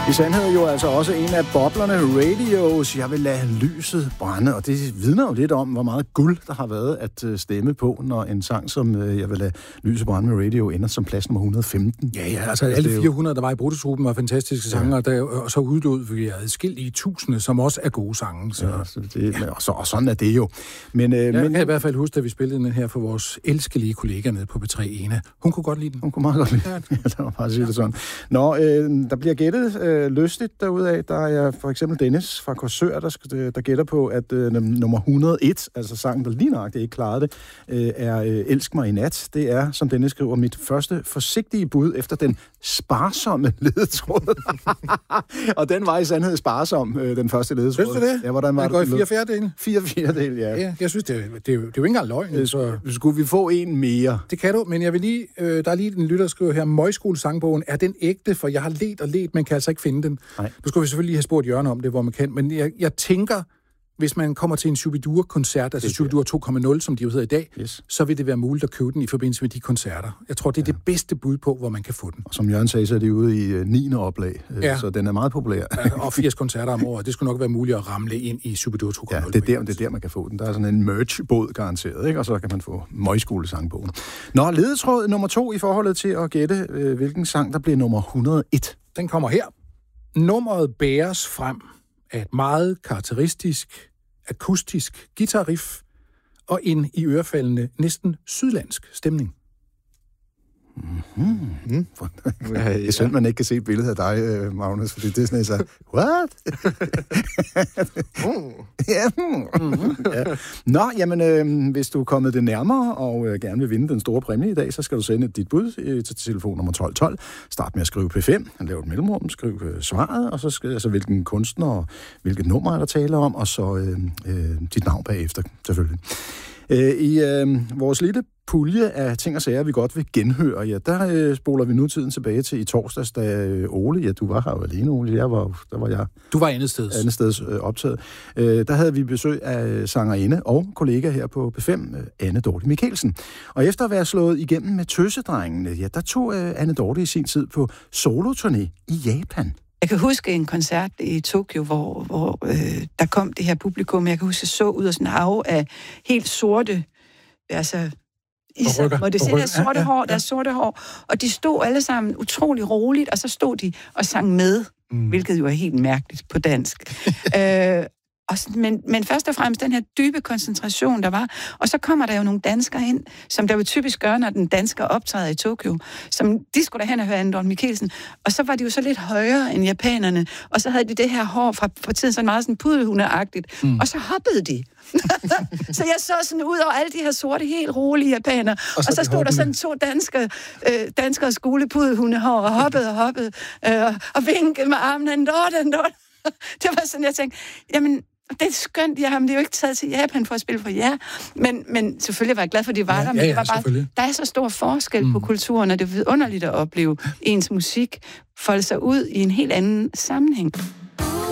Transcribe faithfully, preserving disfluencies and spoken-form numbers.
I sandhed jo altså også en af boblerne, Radios. Jeg vil lade lyset brænde, og det vidner jo lidt om, hvor meget guld der har været at stemme på, når en sang som Jeg vil lade lyset brænde med Radio ender som plads nummer et hundrede og femten. Ja, ja, altså alle fire hundrede, der var i Brutusgruppen, var fantastiske sanger, ja. Der, og så uddød vi adskillige tusinde, som også er gode sange. Så. Ja, så det, og, så, og sådan er det jo. Men, øh, jeg men, kan i hvert fald huske, at vi spillede den her for vores elskelige kollega nede på P tre, Ena. Hun kunne godt lide den. Hun kunne meget godt lide den. Ja, der var bare at sige det sådan. Nå, øh, der bliver gættet øh, lystigt derudaf. Der er for eksempel Dennis fra Korsør, der, der gætter på, at øh, nummer et hundrede og en, altså sangen, der lige nøjagtigt ikke klarede det, øh, er øh, Elsk mig i nat. Det er, som Dennis skriver, mit første forsigtige bud efter den sparsomme ledetråd. Og den var i sandhed sparsom, øh, den første ledetråd. Synes du det? Ja, hvordan var det? Det går i fire fjerdedele. Fire fjerdedele, ja. Ja, jeg synes, det, det, det, er, jo, det er jo ikke engang løgn. Øh, så... Skulle vi få en mere? Det kan du, men jeg vil lige, øh, der er lige en lytter, der skriver her, Møgskole-sangbogen, er den ægte? For jeg har let og let, men kan altså ikke finde den. Nej. Nu skal vi selvfølgelig have spurgt Jørgen om det, hvor man kan, men jeg, jeg tænker, hvis man kommer til en Shubidua-koncert, altså Shubidua to punkt nul, som de jo hedder i dag, yes. så vil det være muligt at købe den i forbindelse med de koncerter. Jeg tror, det er ja. det bedste bud på, hvor man kan få den. Og som Jørgen sagde, så er de ude i uh, niende oplag, ja. så den er meget populær. Ja, og firs koncerter om året. Det skulle nok være muligt at ramle ind i Shubidua to punkt nul. Ja, det er, der, det er der, man kan få den. Der er sådan en merch-båd garanteret, ikke? Og så kan man få Møgskole-sangbogen. Nå, ledetråd nummer to i forholdet til at gætte, øh, hvilken sang, der bliver nummer et hundrede og en. Den kommer her. Nummeret bæres frem af et meget karakteristisk akustisk guitarriff og en i ørefaldende næsten sydlandsk stemning. Mm-hmm. Mm. Det er synd, man ikke kan se et billede af dig, Magnus, fordi det er sådan, så what? ja. Mm-hmm. ja. Nå, jamen, øh, hvis du er kommet det nærmere og øh, gerne vil vinde den store præmie i dag, så skal du sende dit bud øh, til telefon nummer tolv tolv. Start med at skrive P fem, lav et mellemrum, skriv øh, svaret, og så skal altså hvilken kunstner og hvilket nummer er der taler om, og så øh, øh, dit navn bagefter, selvfølgelig. I øh, vores lille pulje af ting og sager, vi godt vil genhøre, ja, der øh, spoler vi nu tiden tilbage til i torsdags, da øh, Ole, ja, du var her jo alene, Ole, jeg var, der var jeg. Du var andet sted. Andet sted øh, optaget. Øh, der havde vi besøg af sangerinde og kollega her på P fem, øh, Anne Dorte Mikkelsen. Og efter at være slået igennem med Tøsedrengene, ja, der tog øh, Anne Dorte i sin tid på soloturné i Japan. Jeg kan huske en koncert i Tokyo, hvor, hvor øh, der kom det her publikum. Jeg kan huske, jeg så ud af sådan en hav af helt sorte, altså især, hvor det ser der sorte hår, ja, ja. der sorte hår, og de stod alle sammen utrolig roligt, og så stod de og sang med, mm. hvilket jo er helt mærkeligt på dansk. øh, Og, men, men først og fremmest den her dybe koncentration, der var. Og så kommer der jo nogle danskere ind, som der jo typisk gør, når den dansker optræder i Tokyo. Som de skulle da hen og høre Anne Dorte Mikkelsen. Og så var de jo så lidt højere end japanerne. Og så havde de det her hår fra, fra tiden sådan meget sådan pudelhundeagtigt. Mm. Og så hoppede de. Så jeg så sådan ud over alle de her sorte, helt rolige japanere. Og så, og så stod der sådan to danskere, øh, danskere skulepudelhundehår og hoppede og hoppede. Øh, og vinkede med armen. Anne Dorte, Anne Dorte. Det var sådan, jeg tænkte, jamen, det er skønt, jeg har det er jo ikke taget til Japan for at spille for jer, men, men selvfølgelig var jeg glad for, at de var ja, der, men ja, ja, det var bare, der er så stor forskel mm. på kulturen, og det er vidunderligt at opleve ens musik folde sig ud i en helt anden sammenhæng.